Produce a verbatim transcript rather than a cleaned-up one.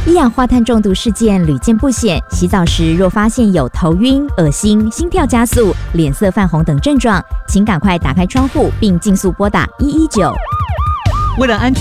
一氧化碳中毒事件屡见不鲜，洗澡时若发现有头晕、恶心、心跳加速、脸色泛红等症状，请赶快打开窗户并尽速拨打一一九。 为了安全